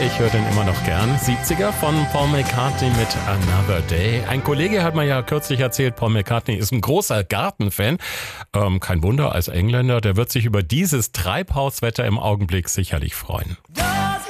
Ich höre den immer noch gern. 70er von Paul McCartney mit Another Day. Ein Kollege hat mir ja kürzlich erzählt, Paul McCartney ist ein großer Gartenfan. Kein Wunder, als Engländer, der wird sich über dieses Treibhauswetter im Augenblick sicherlich freuen.